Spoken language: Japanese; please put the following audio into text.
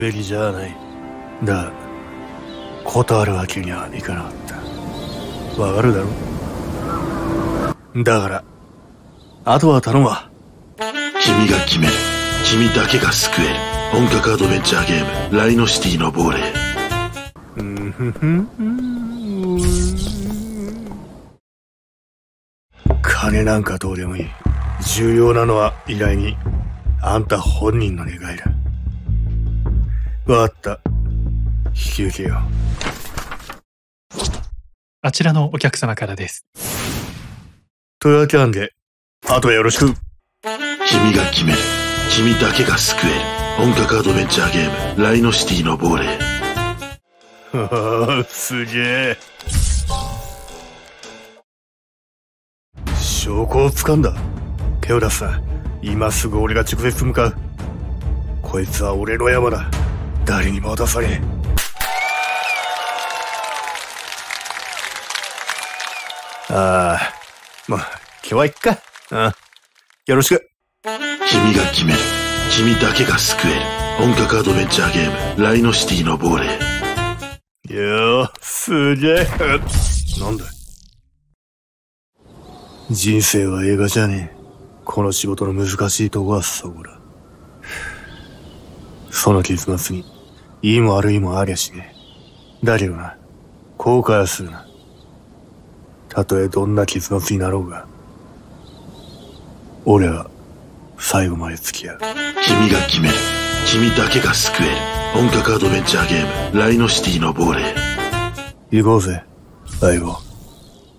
べきじゃない。だが、断るわけにはいかなかった。わかるだろ？だから、あとは頼むわ。 君が決める。君だけが救える。本格アドベンチャーゲーム、ライノシティの亡霊。 金なんかどうでもいい。重要なのは依頼人、あんた本人の願いだ。わかった。引き受けよう。 あちらのお客様からです。 というわけなんで、あとはよろしく。 君が決める。君だけが救える。本格アドベンチャーゲーム、ライノシティの亡霊。 すげえ。証拠を掴んだ。手を出すな。今すぐ俺が直接向かう。こいつは俺の山だ。誰にも渡さねえ。まあ、今日は行っか。よろしく。 君が決める。君だけが救える。本格アドベンチャーゲーム、ライノシティの亡霊。 よー、すげえ。なんだ？人生は映画じゃねえ。この仕事の難しいとこはそこだ。その結末に、いいも悪いもありゃしねえ。だけどな、後悔はするな。たとえどんな結末になろうが、俺は最後まで付き合う。 君が決める。君だけが救える。本格アドベンチャーゲーム、ライノシティの亡霊。 行こうぜ、相棒。